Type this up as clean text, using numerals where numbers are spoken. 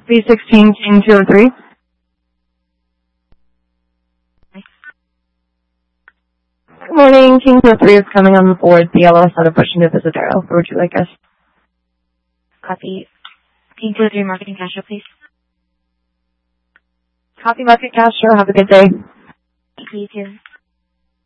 B16 King 203. Good morning, King 203 is coming on board the LOS out of pushing to Visadero. Where would you like us? Copy. King 203 Marketing Castro, please. Copy Market Castro. Have a good day. Thank you, too.